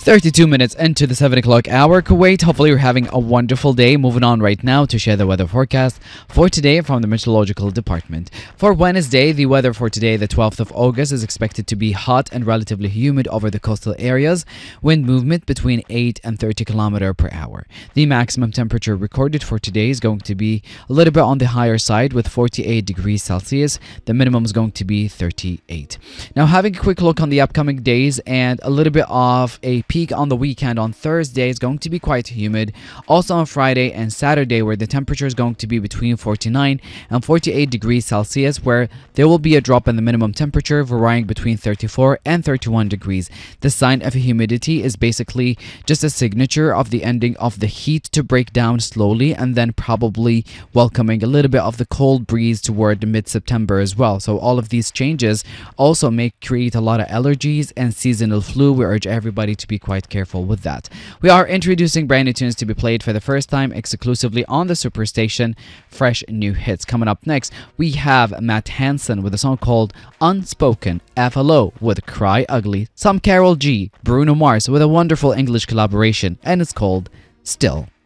32 minutes into the 7 o'clock hour, Kuwait. Hopefully, you're having a wonderful day. Moving on right now to share the weather forecast for today from the Meteorological Department. For Wednesday, the weather for today, the 12th of August, is expected to be hot and relatively humid over the coastal areas. Wind movement between 8 and 30 km per hour. The maximum temperature recorded for today is going to be a little bit on the higher side with 48 degrees Celsius. The minimum is going to be 38. Now, having a quick look on the upcoming days and a little bit of a peek on the weekend. On Thursday is going to be quite humid. Also on Friday and Saturday, where the temperature is going to be between 49 and 48 degrees Celsius, where there will be a drop in the minimum temperature varying between 34 and 31 degrees. The sign of humidity is basically just a signature of the ending of the heat to break down slowly, and then probably welcoming a little bit of the cold breeze toward mid-September as well. So all of these changes also may create a lot of allergies and seasonal flu. We urge everybody to be quite careful with that. We are introducing brand new tunes to be played for the first time exclusively on the Superstation. Fresh new hits. Coming up next, we have Matt Hansen with a song called Unspoken, FLO with Cry Ugly, some Carol G, Bruno Mars with a wonderful English collaboration, and it's called Still.